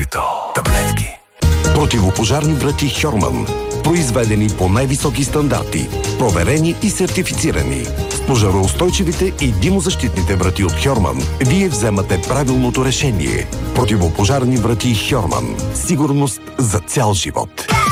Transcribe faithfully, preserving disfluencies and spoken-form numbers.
Лорито. Таблетки. Противопожарни врати Хьорман. Произведени по най-високи стандарти. Проверени и сертифицирани. С пожароустойчивите и димозащитните врати от Хьорман вие вземате правилното решение. Противопожарни врати Хьорман. Сигурност за цял живот.